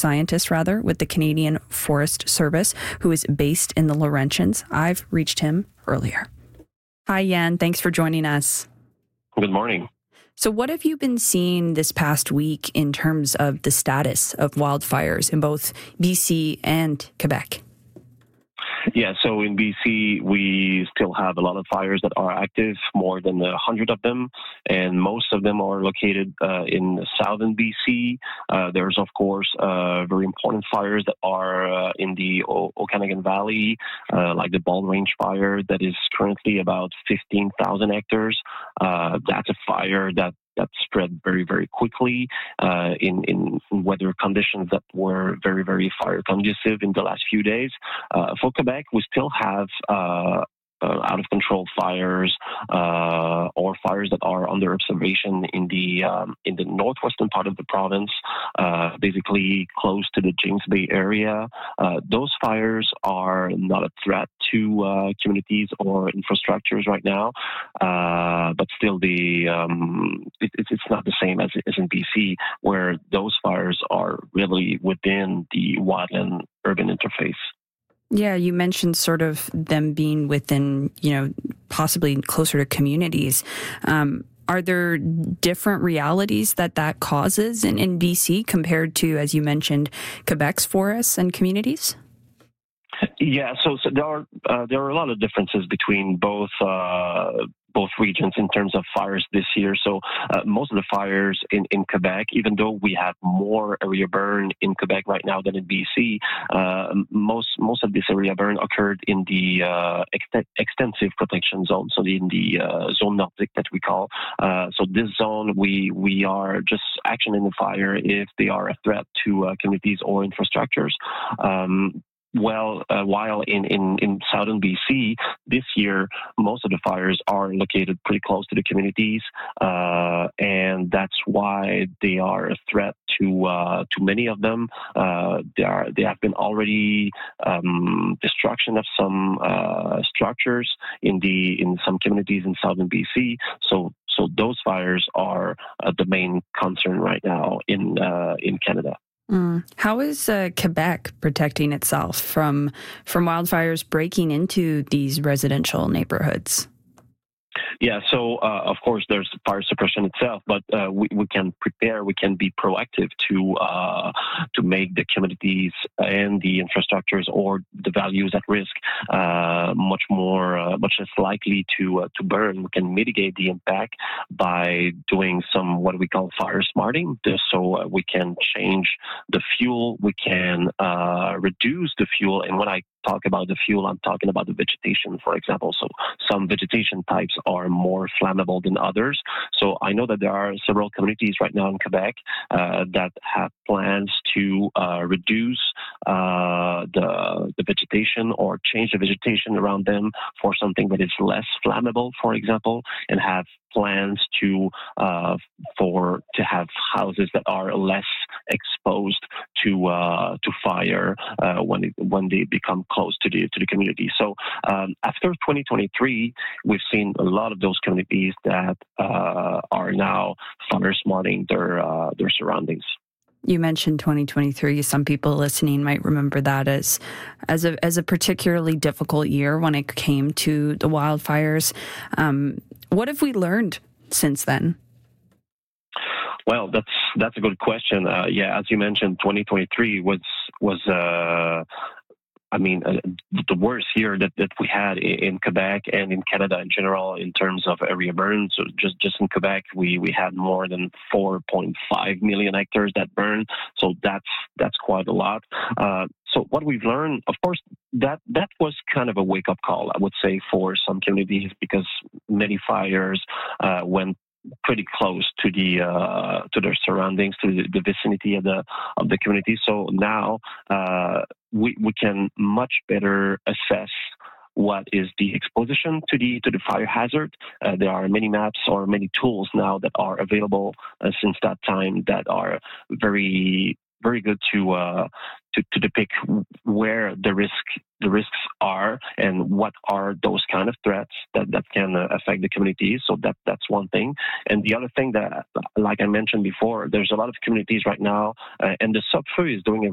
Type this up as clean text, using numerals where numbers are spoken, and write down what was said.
scientist with the Canadian Forest Service, who is based in the Laurentians. I've reached him earlier. Hi, Jan. Thanks for joining us. Good morning. So what have you been seeing this past week in terms of the status of wildfires in both BC and Quebec? Yeah, so in BC, we still have a lot of fires that are active, more than 100 of them, and most of them are located in southern BC. There's, of course, very important fires that are in the Okanagan Valley, like the Bald Range fire that is currently about 15,000 hectares. That's a fire that spread very, very quickly in weather conditions that were very, very fire conducive in the last few days. For Quebec, we still have out of control fires or fires that are under observation in the northwestern part of the province, basically close to the James Bay area. Those fires are not a threat to communities or infrastructures right now, but still it's not the same as in BC, where those fires are really within the wildland urban interface. Yeah, you mentioned sort of them being within, possibly closer to communities. Are there different realities that causes in BC compared to, as you mentioned, Quebec's forests and communities? Yeah, so there are a lot of differences between both regions in terms of fires this year. So most of the fires in Quebec, even though we have more area burn in Quebec right now than in BC, most of this area burn occurred in the extensive protection zone, so in the zone Nordique that we call. So this zone, we are just actioning the fire if they are a threat to communities or infrastructures. While in southern BC this year, most of the fires are located pretty close to the communities, and that's why they are a threat to many of them. They have been already destruction of some structures in some communities in southern BC. So those fires are the main concern right now in Canada. How is Quebec protecting itself from wildfires breaking into these residential neighborhoods? Yeah, so of course there's fire suppression itself, but we can prepare, we can be proactive to make the communities and the infrastructures or the values at risk much less likely to burn. We can mitigate the impact by doing some what we call fire smarting. So we can change the fuel, we can reduce the fuel, and when I talk about the fuel, I'm talking about the vegetation, for example. So some vegetation types are more flammable than others. So I know that there are several communities right now in Quebec that have plans to reduce the vegetation or change the vegetation around them for something that is less flammable, for example, and have plans to have houses that are less exposed to fire when they become close to the community. So after 2023, we've seen a lot of those communities that are now fire smarting their surroundings. You mentioned 2023. Some people listening might remember that as a particularly difficult year when it came to the wildfires. What have we learned since then? Well, that's a good question. As you mentioned, 2023 was the worst year that we had in Quebec and in Canada in general in terms of area burn. So just in Quebec, we had more than 4.5 million hectares that burned. So that's quite a lot. So what we've learned, of course, that was kind of a wake-up call, I would say, for some communities, because many fires went pretty close to their surroundings, to the vicinity of the community. So now we can much better assess what is the exposition to the fire hazard. There are many maps or many tools now that are available since that time that are very, very good to depict where the risks are and what are those kind of threats that can affect the community. So that's one thing. And the other thing that, like I mentioned before, there's a lot of communities right now, and the Sopfeu is doing a